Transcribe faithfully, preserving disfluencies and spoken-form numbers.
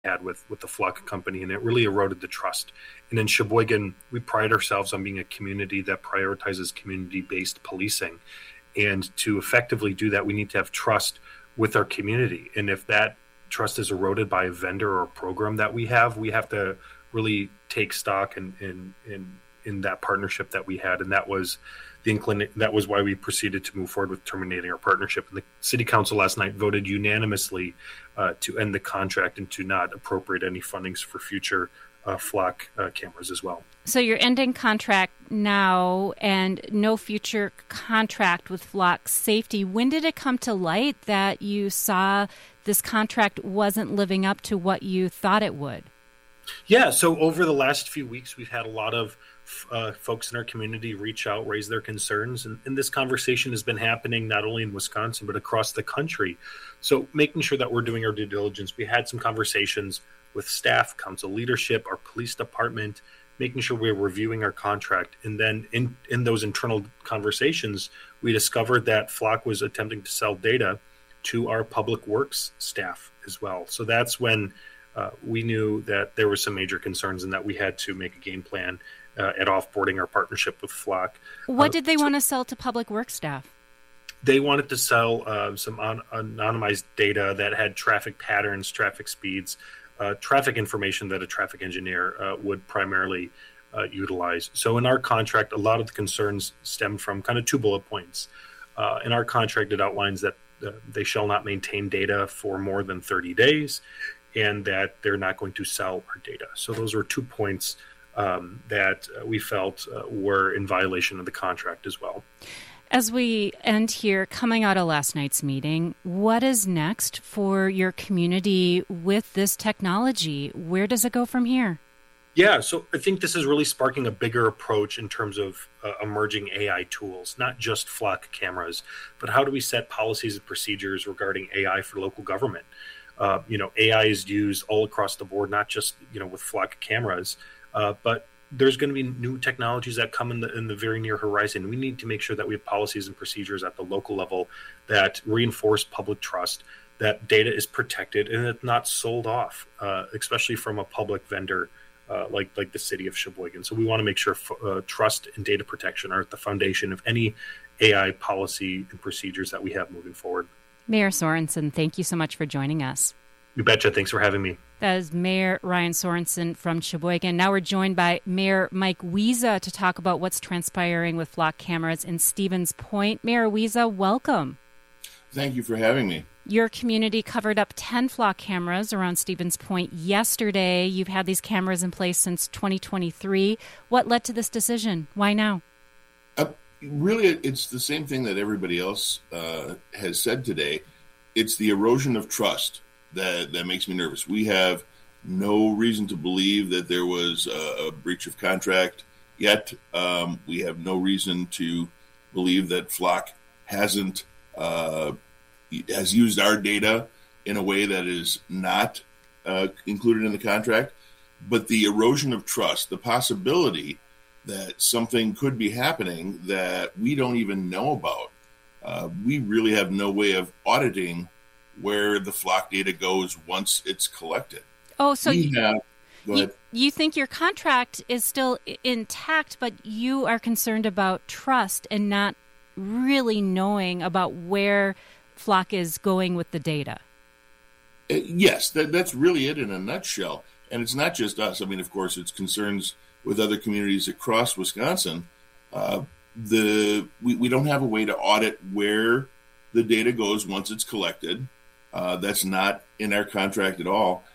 had with, with the Flock company, and it really eroded the trust. And in Sheboygan, we pride ourselves on being a community that prioritizes community-based policing. And to effectively do that, we need to have trust with our community. And if that trust is eroded by a vendor or a program that we have, we have to really take stock in in in, in that partnership that we had. And that was the inclin- that was why we proceeded to move forward with terminating our partnership. And the city council last night voted unanimously uh, to end the contract and to not appropriate any fundings for future uh, Flock uh, cameras as well. So you're ending contract now and no future contract with Flock Safety. When did it come to light that you saw this contract wasn't living up to what you thought it would? Yeah, so over the last few weeks, we've had a lot of uh, folks in our community reach out, raise their concerns, and, and this conversation has been happening not only in Wisconsin, but across the country. So making sure that we're doing our due diligence, we had some conversations with staff, council leadership, our police department, making sure we're reviewing our contract. And then in, in those internal conversations, we discovered that Flock was attempting to sell data to our public works staff as well. So that's when uh, we knew that there were some major concerns and that we had to make a game plan uh, at offboarding our partnership with Flock. What uh, did they so want to sell to public works staff? They wanted to sell uh, some on, anonymized data that had traffic patterns, traffic speeds, uh, traffic information that a traffic engineer uh, would primarily uh, utilize. So in our contract, a lot of the concerns stem from kind of two bullet points. Uh, in our contract, it outlines that uh, they shall not maintain data for more than thirty days and that they're not going to sell our data. So those were two points um, that uh, we felt uh, were in violation of the contract as well. As we end here, coming out of last night's meeting, what is next for your community with this technology? Where does it go from here? Yeah, so I think this is really sparking a bigger approach in terms of uh, emerging A I tools, not just Flock cameras, but how do we set policies and procedures regarding A I for local government? Uh, you know, A I is used all across the board, not just, you know, with Flock cameras, uh, but there's going to be new technologies that come in the in the very near horizon. We need to make sure that we have policies and procedures at the local level that reinforce public trust, that data is protected and it's not sold off, uh, especially from a public vendor uh, like like the city of Sheboygan. So we want to make sure uh, trust and data protection are at the foundation of any A I policy and procedures that we have moving forward. Mayor Sorensen, thank you so much for joining us. You betcha. Thanks for having me. That is Mayor Ryan Sorensen from Sheboygan. Now we're joined by Mayor Mike Wiese to talk about what's transpiring with Flock cameras in Stevens Point. Mayor Wiese, welcome. Thank you for having me. Your community covered up ten Flock cameras around Stevens Point yesterday. You've had these cameras in place since twenty twenty-three. What led to this decision? Why now? Uh, really, it's the same thing that everybody else uh, has said today. It's the erosion of trust that, that makes me nervous. We have no reason to believe that there was a, a breach of contract yet. Um, we have no reason to believe that Flock hasn't uh, has used our data in a way that is not uh, included in the contract. But the erosion of trust, the possibility that something could be happening that we don't even know about, uh, we really have no way of auditing where the Flock data goes once it's collected. Oh, so we you, have, go you, ahead. you think your contract is still intact, but you are concerned about trust and not really knowing about where Flock is going with the data. Uh, yes, that, that's really it in a nutshell. And it's not just us. I mean, of course, it's concerns with other communities across Wisconsin. Uh, the we, we don't have a way to audit where the data goes once it's collected. Uh, that's not in our contract at all.